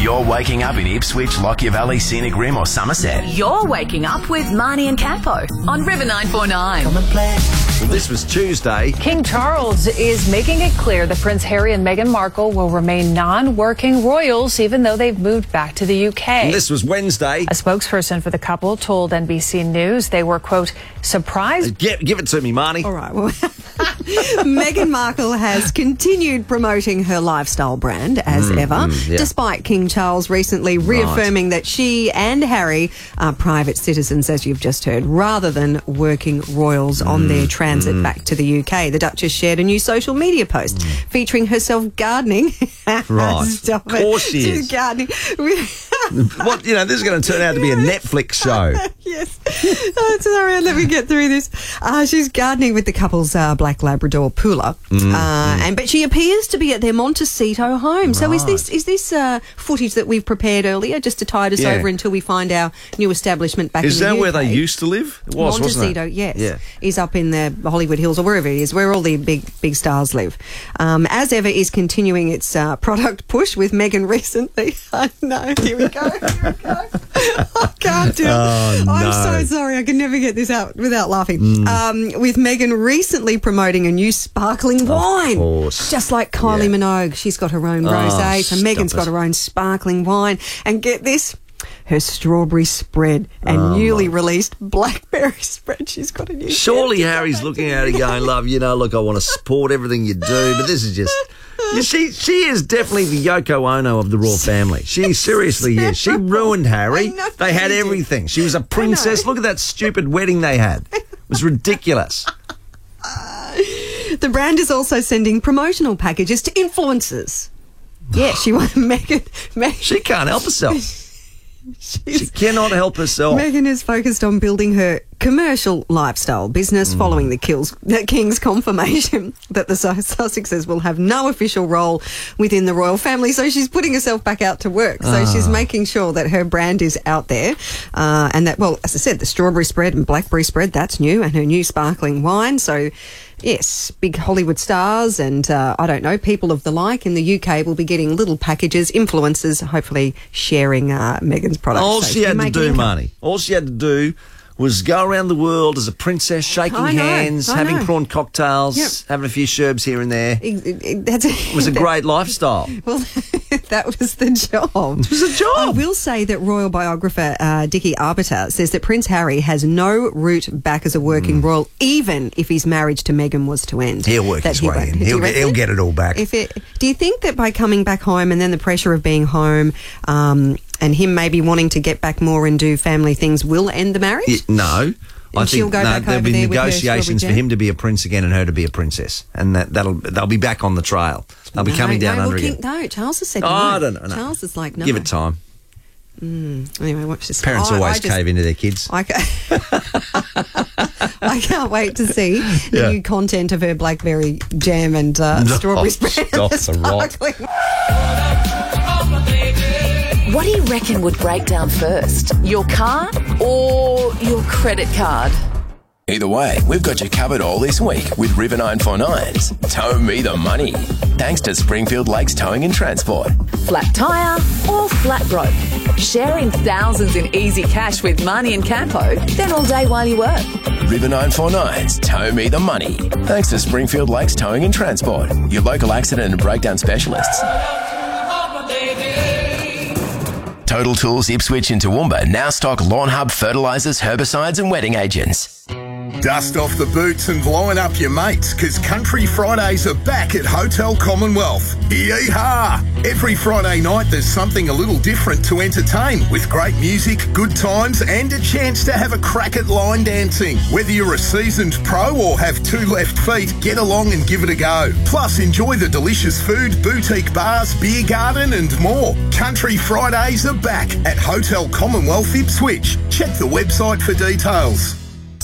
you're waking up in Ipswich, Lockyer Valley, Scenic Rim or Somerset. You're waking up with Marnie and Campo on River 949. Come and play. Well, this was Tuesday. King Charles is making it clear that Prince Harry and Meghan Markle will remain non-working royals even though they've moved back to the UK. And this was Wednesday. A spokesperson for the couple told NBC News they were, quote, surprised. Give it to me, Marnie. All right, well, Meghan Markle has continued promoting her lifestyle brand as ever, despite King Charles recently reaffirming that she and Harry are private citizens, as you've just heard, rather than working royals on their transit back to the UK. The Duchess shared a new social media post featuring herself gardening. Right. Stop Of course it. she She's is. gardening. What, this is going to turn out to be a Netflix show. Yes. Oh, sorry, let me get through this. She's gardening with the couple's black Labrador Pula, but she appears to be at their Montecito home. So is this footage that we've prepared earlier just to tide us over until we find our new establishment back in the UK? Is that where they used to live? It was, Montecito, wasn't it? yes. Yeah. Is up in the Hollywood Hills or wherever it is, where all the big stars live. As ever, is continuing its product push with Meghan recently. I know, here we go. I can't do it. Oh, no. I'm so sorry. I can never get this out without laughing. With Meghan recently promoting a new sparkling wine. Of course. Just like Kylie Minogue. She's got her own rosé, so Meghan's got her own sparkling wine. And get this, her strawberry spread and newly released blackberry spread. She's got a new... Surely Harry's looking at her going, love, look, I want to support everything you do, but this is just... She is definitely the Yoko Ono of the royal family. She seriously is. She ruined Harry. They had everything. She was a princess. Look at that stupid wedding they had. It was ridiculous. The brand is also sending promotional packages to influencers. Yeah, she wanted Meghan. She can't help herself. She cannot help herself. Meghan is focused on building her commercial lifestyle business following the King's confirmation that the Sussexes will have no official role within the royal family. So she's putting herself back out to work. So she's making sure that her brand is out there. And that, well, as I said, the strawberry spread and blackberry spread, that's new, and her new sparkling wine. So, yes, big Hollywood stars and, I don't know, people of the like in the UK will be getting little packages, influencers, hopefully sharing Meghan's products. All so she had to do, income. Marnie, all she had to do was go around the world as a princess, shaking hands, having prawn cocktails, having a few sherbs here and there. It was a great lifestyle. Well, that was the job. It was a job. I will say that royal biographer Dickie Arbiter says that Prince Harry has no route back as a working royal, even if his marriage to Meghan was to end. He'll work his way in. He'll get it all back. Do you think that by coming back home and then the pressure of being home and him maybe wanting to get back more and do family things will end the marriage? No. I she'll think go back there'll over be there with her negotiations for strawberry him to be a prince again and her to be a princess. And they'll be back on the trail. They'll be coming down under again. No, Charles has said no. I don't know. Charles is like, no. Give it time. Anyway, watch this. Parents always cave into their kids. I can't wait to see the new content of her blackberry jam and strawberry spread. Stop the rot. What do you reckon would break down first? Your car or your credit card? Either way, we've got you covered all this week with River 949's Tow Me the Money. Thanks to Springfield Lakes Towing and Transport. Flat tyre or flat broke? Sharing thousands in easy cash with Marnie and Campo, then all day while you work. River 949's Tow Me the Money. Thanks to Springfield Lakes Towing and Transport, your local accident and breakdown specialists. Total Tools Ipswich and Toowoomba now stock Lawn Hub fertilisers, herbicides and wetting agents. Dust off the boots and line up your mates, because Country Fridays are back at Hotel Commonwealth. Yeehaw! Every Friday night there's something a little different to entertain, with great music, good times and a chance to have a crack at line dancing. Whether you're a seasoned pro or have two left feet, get along and give it a go. Plus enjoy the delicious food, boutique bars, beer garden and more. Country Fridays are back at Hotel Commonwealth Ipswich. Check the website for details.